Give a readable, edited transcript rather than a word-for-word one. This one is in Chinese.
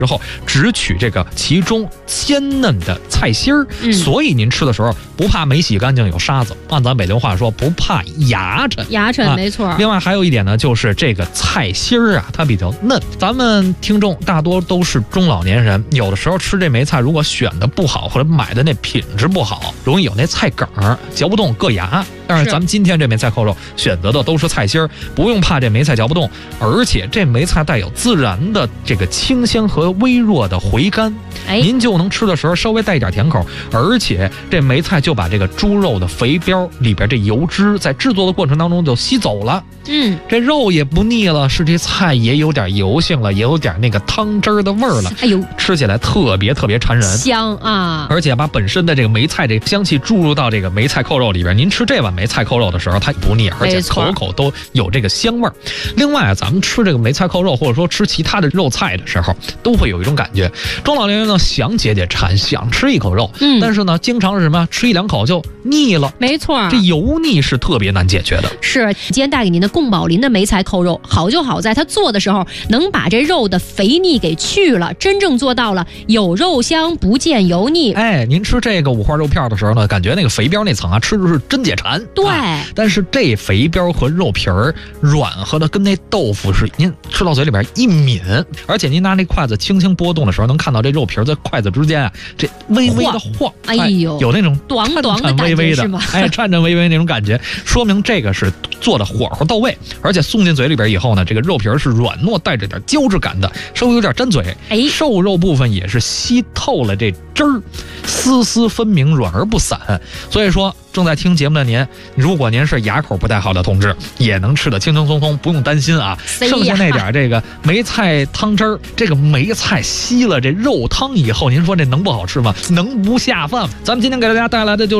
之后只取这个其中鲜嫩的菜心儿，所以您吃的时候不怕没洗干净有沙子，按咱北京话说不怕牙碜。 牙碜没错。 另外还有一点呢，就是这个菜心儿啊，它比较嫩。咱们听众大多都是中老年人，有的时候吃这梅菜如果选的不好，或者买的那品质不好，容易有那菜梗儿，嚼不动硌牙。但是咱们今天这梅菜扣肉选择的都是菜心儿，不用怕这梅菜嚼不动，而且这梅菜带有自然的这个清香和微弱的回甘，您就能吃的时候稍微带一点甜口，而且这梅菜就把这个猪肉的肥膘里边这油脂在制作的过程当中就吸走了，这肉也不腻了，是这菜也有点油性了，也有点那个汤汁儿的味儿了，哎呦，吃起来特别馋人， 香啊！ 而且把本身的这个梅菜这个香气注入到这个梅菜扣肉里边，您吃这碗梅菜扣肉的时候它不腻，而且口口都有这个香味儿。另外咱们吃这个梅菜扣肉或者说吃其他的肉菜的时候，都会有一种感觉，中老年人呢想解馋，想吃一口肉，但是呢经常是什么吃一两口就腻了， 没错， 这油腻是特别难解决的。 是今天带给您的宫保林的梅菜扣肉，好就好在它做的时候能把这肉的肥腻给去了，真正做到了有肉香不见油腻。 您吃这个五花肉片的时候呢，感觉那个肥膘那层啊，吃的是真解馋。 对， 但是这肥膘和肉皮儿软和的跟那豆腐是，您吃到嘴里边一抿，而且您拿那筷子轻轻拨动的时候，能看到这肉皮在筷子之间啊，这微微的晃， 哎呦， 有那种短微微的， 颤微微那种感觉，说明这个是做的火候到位，而且送进嘴里边以后呢，这个肉皮是软糯带着点胶质感的，稍微有点粘嘴，瘦肉部分也是吸透了这汁儿，丝丝分明，软而不散。所以说正在听节目的您，如果您是牙口不太好的同志，也能吃得轻轻松松，不用担心啊。剩下那点这个梅菜汤汁儿，这个梅菜吸了这肉汤以后，您说这能不好吃吗？能不下饭吗？咱们今天给大家带来的就是